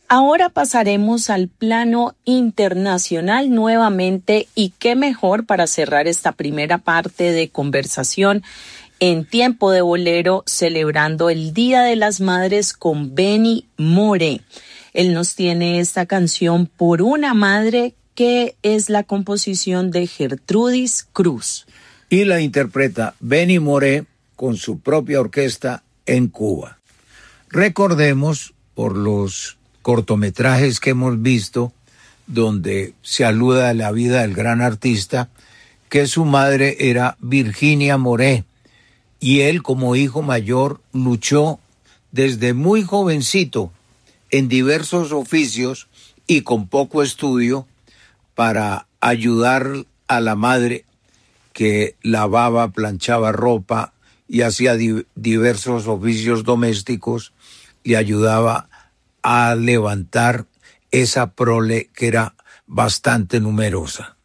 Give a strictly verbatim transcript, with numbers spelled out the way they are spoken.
Ahora pasaremos al plano internacional nuevamente, y qué mejor para cerrar esta primera parte de conversación en Tiempo de Bolero, celebrando el Día de las Madres con Benny Moré. Él nos tiene esta canción Por una Madre, que es la composición de Gertrudis Cruz. Y la interpreta Benny Moré con su propia orquesta en Cuba. Recordemos, por los cortometrajes que hemos visto, donde se aluda a la vida del gran artista, que su madre era Virginia Moré, y él como hijo mayor luchó desde muy jovencito en diversos oficios y con poco estudio para ayudar a la madre, que lavaba, planchaba ropa y hacía di- diversos oficios domésticos, y ayudaba a levantar esa prole que era bastante numerosa.